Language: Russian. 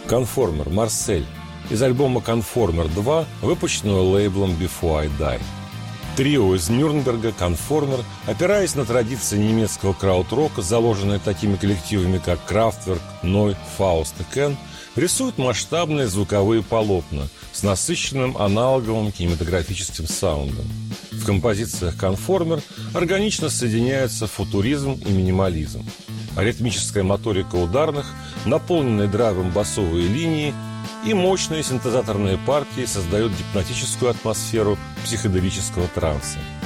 Conformer «Марсель» из альбома Conformer 2, выпущенного лейблом Before I Die. Трио из Нюрнберга Conformer, опираясь на традиции немецкого краудрока, заложенные такими коллективами, как Kraftwerk, Ной, Фауст и Кен, рисуют масштабные звуковые полотна с насыщенным аналоговым кинематографическим саундом. В композициях Conformer органично соединяются футуризм и минимализм. А ритмическая моторика ударных, наполненные драйвом басовые линии и мощные синтезаторные партии создают гипнотическую атмосферу психоделического транса.